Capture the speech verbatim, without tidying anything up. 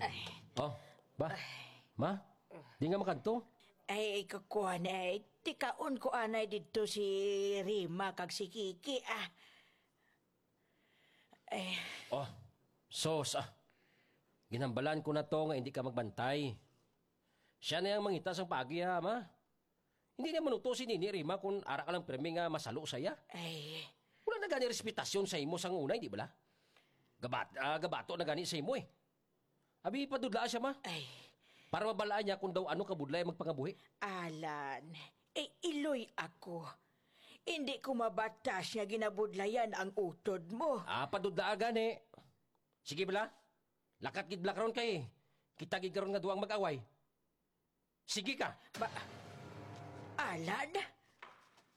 Oh, ba? Ma? Di nga makanto? Ay, kakuan ay, tikaon ko anay dito si Rima kag si Kiki, ah. Ay, Oh, sos ah. Ginambalan ko na to nga hindi ka magbantay. Siya na yung mangita sang pagi ha, ma. Hindi naman utosin ni Rima kung ara ka lang premi nga masalo saya. ay, Wala na gani respetasyon sa imo sang una, hindi ba la? Gabat, ah, gabato na gani sa imo eh. Abi, padudlaan siya, ma. ay, Para mabalaan niya kung daw ano kabudlay magpangabuhi. Alan, eh, iloy ako. Hindi ko mabatas nga ginabudlayan ang utod mo. Ah, padudlaan gani. Sige bala, lakat gid blak ron kay. Kita gid karon nga duwang mag-away. Sige ka. Ba, Alan?